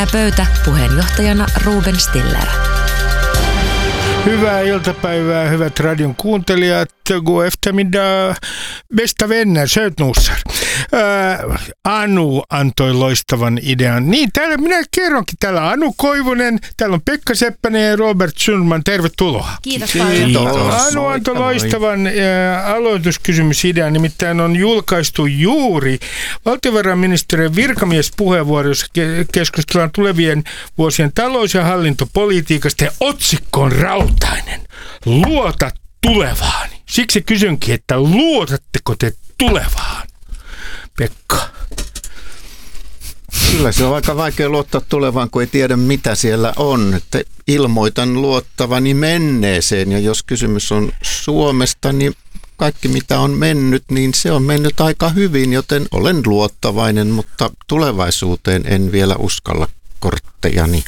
Pöytä puheenjohtajana Ruben Stiller. Hyvää iltapäivää, hyvät radion kuuntelijat. God eftermiddag, bästa vänner, sötnussar. Anu antoi loistavan idean. Niin, täällä minä kerronkin. Täällä on Anu Koivunen, täällä on Pekka Seppänen ja Robert Sundman. Tervetuloa. Kiitos paljon. Anu antoi loistavan aloituskysymysidean. Nimittäin on julkaistu juuri valtiovarainministeriön virkamiespuheenvuoro, jossa keskustellaan tulevien vuosien talous- ja hallintopolitiikasta. Ja otsikko on rautainen. Luota tulevaan. Siksi kysynkin, että luotatteko te tulevaan? Pekka. Kyllä se on aika vaikea luottaa tulevaan, kun ei tiedä mitä siellä on. Että ilmoitan luottavani menneeseen, ja jos kysymys on Suomesta, niin kaikki mitä on mennyt, niin se on mennyt aika hyvin, joten olen luottavainen, mutta tulevaisuuteen en vielä uskalla korttejani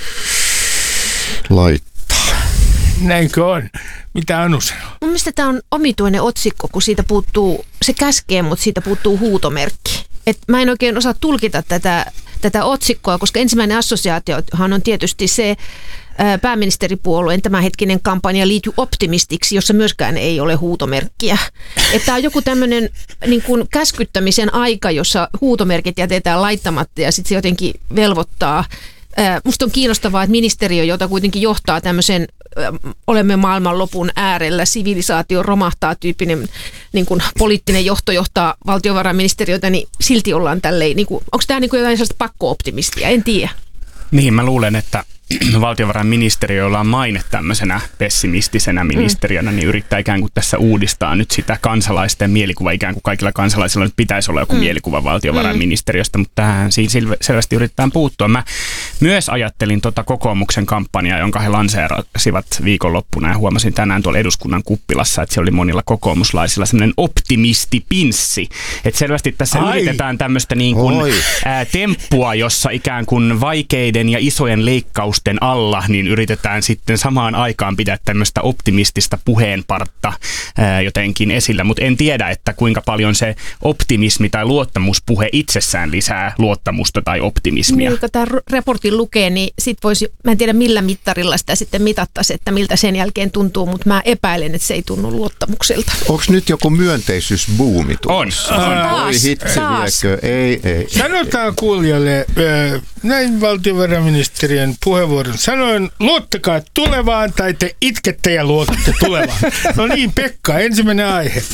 laittaa. Näinkö on? Mitä Anu sanoo? Mun mielestä tämä on omituinen otsikko, kun siitä puuttuu, se käskee, mutta siitä puuttuu huutomerkki. Et mä en oikein osaa tulkita tätä otsikkoa, koska ensimmäinen assosiaatiohan on tietysti se pääministeripuolueen tämänhetkinen kampanja Liity optimistiksi, jossa myöskään ei ole huutomerkkiä. Tämä on joku tämmöinen niin kuin käskyttämisen aika, jossa huutomerkit jätetään laittamatta ja sitten se jotenkin velvoittaa. Musta on kiinnostavaa, että ministeriö, jota kuitenkin johtaa tämmöisen olemme maailmanlopun äärellä, sivilisaatio romahtaa -tyyppinen niin kuin poliittinen johto johtaa valtiovarainministeriötä, niin silti ollaan tälleen, niin kuin, onko tämä niin kuin jotain sellaista pakko-optimistia? En tiedä. Niin, mä luulen, että valtiovarainministeriö, jolla on maine tämmöisenä pessimistisenä ministeriönä, niin yrittää ikään kuin tässä uudistaa nyt sitä kansalaisten mielikuva. Ikään kuin kaikilla kansalaisilla nyt pitäisi olla joku mielikuva valtiovarainministeriöstä, mutta tähän siinä selvästi yritetään puuttua. Mä myös ajattelin kokoomuksen kampanjaa, jonka he lanseerasivat viikonloppuna, ja huomasin tänään tuolla eduskunnan kuppilassa, että siellä oli monilla kokoomuslaisilla semmoinen optimistipinssi. Että selvästi tässä yritetään tämmöistä niin kuin temppua, jossa ikään kuin vaikeiden ja isojen leikkausten alla, niin yritetään sitten samaan aikaan pitää tämmöistä optimistista puheenpartta jotenkin esillä, mutta en tiedä, että kuinka paljon se optimismi tai luottamuspuhe itsessään lisää luottamusta tai optimismia. Niin, kun tämä raportin lukee, niin sit voisi, mä en tiedä millä mittarilla sitä sitten mitattaisi, että miltä sen jälkeen tuntuu, mutta mä epäilen, että se ei tunnu luottamukselta. Onko nyt joku myönteisyysbuumi tulossa? On. Oi hitsi viekö? Ei. Sanotaan kuulijalle näin valtiovarainministeriön puheenvuoron sanoen, luottakaa tulevaan tai te itkette ja luotatte tulevaan. No niin, Pekka, ensimmäinen aihe.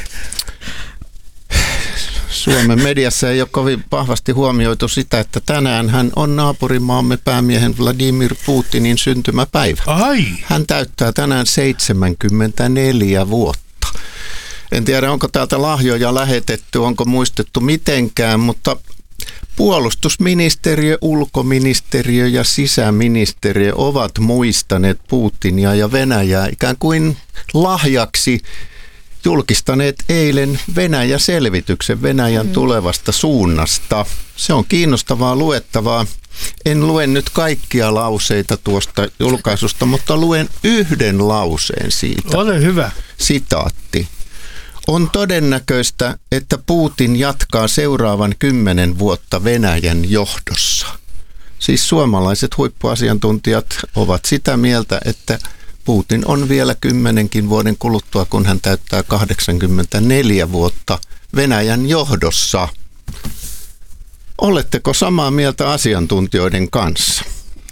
Suomen mediassa ei ole kovin vahvasti huomioitu sitä, että tänään hän on naapurimaamme päämiehen Vladimir Putinin syntymäpäivä. Ai. Hän täyttää tänään 74 vuotta. En tiedä, onko täältä lahjoja lähetetty, onko muistettu mitenkään, mutta puolustusministeriö, ulkoministeriö ja sisäministeriö ovat muistaneet Putinia ja Venäjää ikään kuin lahjaksi julkistaneet eilen Venäjä-selvityksen Venäjän tulevasta suunnasta. Se on kiinnostavaa luettavaa. En lue nyt kaikkia lauseita tuosta julkaisusta, mutta luen yhden lauseen siitä. Ole hyvä. Sitaatti. On todennäköistä, että Putin jatkaa seuraavan 10 vuotta Venäjän johdossa. Siis suomalaiset huippuasiantuntijat ovat sitä mieltä, että Putin on vielä 10 vuoden kuluttua, kun hän täyttää 84 vuotta Venäjän johdossa. Oletteko samaa mieltä asiantuntijoiden kanssa?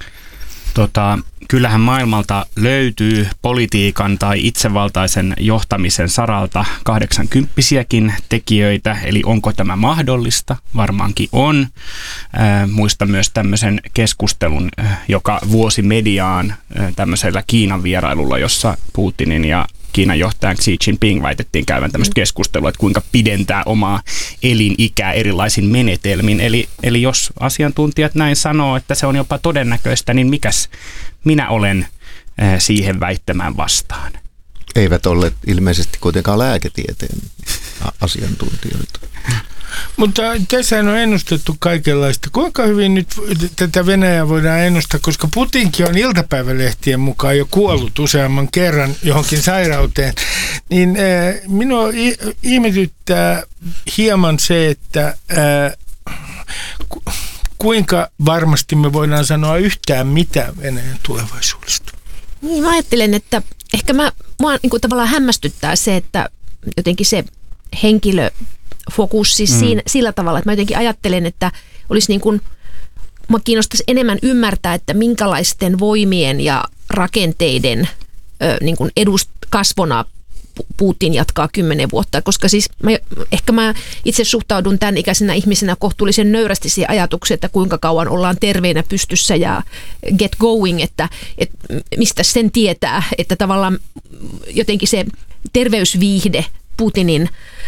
Kyllähän maailmalta löytyy politiikan tai itsevaltaisen johtamisen saralta 80-vuotiaitakin tekijöitä, eli onko tämä mahdollista? Varmaankin on. Muistan myös tämmöisen keskustelun, joka vuosi mediaan tämmöisellä Kiinan vierailulla, jossa Putinin ja Kiinan johtajan Xi Jinping väitettiin käyvän tämmöistä keskustelua, että kuinka pidentää omaa elinikää erilaisin menetelmin. Eli jos asiantuntijat näin sanoo, että se on jopa todennäköistä, niin mikäs minä olen siihen väittämään vastaan? Eivät ole ilmeisesti kuitenkaan lääketieteen asiantuntijoita. Mutta tässä on ennustettu kaikenlaista. Kuinka hyvin nyt tätä Venäjää voidaan ennustaa, koska Putinkin on iltapäivälehtien mukaan jo kuollut useamman kerran johonkin sairauteen, niin minua ihmetyttää hieman se, että kuinka varmasti me voidaan sanoa yhtään mitään Venäjän tulevaisuudesta? Niin, mä ajattelen, että ehkä mua niin kuin tavallaan hämmästyttää se, että jotenkin se henkilöfokus siis sillä tavalla, että mä jotenkin ajattelen, että olisi niin kuin, mä kiinnostaisi enemmän ymmärtää, että minkälaisten voimien ja rakenteiden niin kuin kasvona Putin jatkaa 10 vuotta, koska siis mä itse suhtaudun tämän ikäisenä ihmisenä kohtuullisen nöyrästi siihen ajatukseen, että kuinka kauan ollaan terveenä pystyssä ja get going, että mistä sen tietää, että tavallaan jotenkin se terveysviihde Putinin,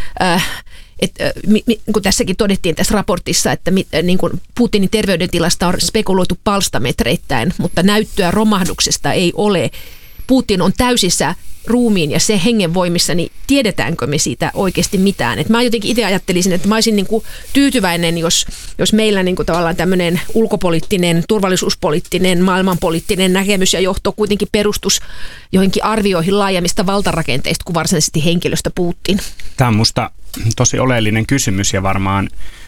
kun tässäkin todettiin tässä raportissa, että niin kuin Putinin terveydentilasta on spekuloitu palstametreittäin, mutta näyttöä romahduksesta ei ole. Putin on täysissä ruumiin ja se hengenvoimissa, niin tiedetäänkö me siitä oikeasti mitään? Et mä jotenkin itse ajattelisin, että mä olisin niin kuin tyytyväinen, jos meillä niin kuin tavallaan tämmöinen ulkopoliittinen, turvallisuuspoliittinen, maailmanpoliittinen näkemys ja johto kuitenkin perustus joihinkin arvioihin laajemmista valtarakenteista kuin varsinaisesti henkilöstä Putin. Tämä on musta tosi oleellinen kysymys ja varmaan